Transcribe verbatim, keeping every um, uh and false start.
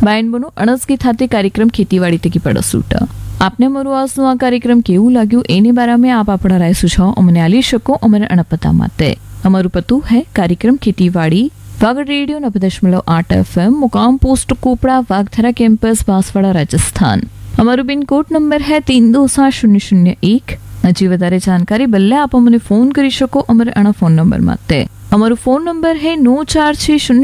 બાયન બનો અણસકી ખાતે કાર્યક્રમ ખેતીવાડી તકી પડસૂટ આપને અમારું આજનું આ કાર્યક્રમ કેવું લાગ્યું એની બારામાં આપ આપણા રાય સુझाव અમને આલી શકો અમારા અણપતા માટે અમારું પતું હે કાર્યક્રમ ખેતીવાડી વાગડ રેડિયો नब्बे दशमलव आठ एफएम मुकाम पोस्ट कोपड़ा वागधरा कैंपस बांसवाड़ा राजस्थान અમારું પિન કોડ નંબર है तीन दो सात शून्य शून्य एक હજી વધારે જાણકારી બદલે આપ અમને ફોન કરી શકો અમારા અણા ફોન નંબર માટે અમારો ફોન નંબર है नौ चार छह शून्य